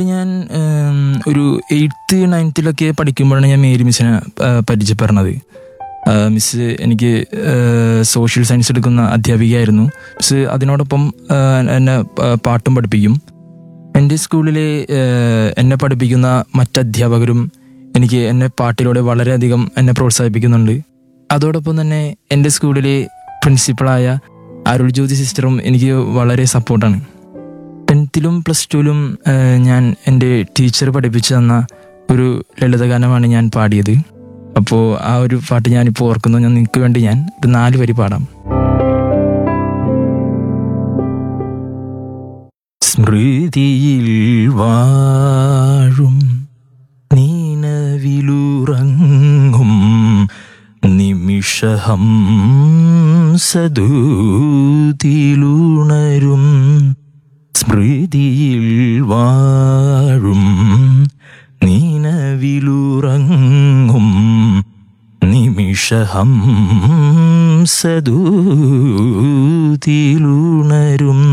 ഞാൻ ഒരു 8th 9th പഠിക്കുമ്പോഴാണ് ഞാൻ മേരി മിസ്സിനെ പരിചയപ്പെടുന്നത്. മിസ്സ് എനിക്ക് സോഷ്യൽ സയൻസ് എടുക്കുന്ന അധ്യാപികയായിരുന്നു. മിസ്സ് അതിനോടൊപ്പം എന്നെ പാട്ടും പഠിപ്പിക്കും. എൻ്റെ സ്കൂളിലെ എന്നെ പഠിപ്പിക്കുന്ന മറ്റധ്യാപകരും എന്നെ പാട്ടിലൂടെ വളരെയധികം എന്നെ പ്രോത്സാഹിപ്പിക്കുന്നുണ്ട്. അതോടൊപ്പം തന്നെ എൻ്റെ സ്കൂളിലെ പ്രിൻസിപ്പളായ അരുൾ ജ്യോതി സിസ്റ്ററും എനിക്ക് വളരെ സപ്പോർട്ടാണ്. 10th പ്ലസ് 2 ഞാൻ എൻ്റെ ടീച്ചർ പഠിപ്പിച്ചു തന്ന ഒരു ലളിതഗാനമാണ് ഞാൻ പാടിയത്. അപ്പോൾ ആ ഒരു പാട്ട് ഞാനിപ്പോൾ ഓർക്കുന്നു. നിങ്ങൾക്ക് വേണ്ടി ഞാൻ ഒരു 4 വരി പാടാം. സ്മൃതിയിൽ വാഴും നീനവിലുറങ്ങും നിമിഷഹം സദൂതിലുണരും. സ്മൃതിയിൽ വാഴും നീനവിലുറങ്ങും നിമിഷഹം സദൂതിലുണരും.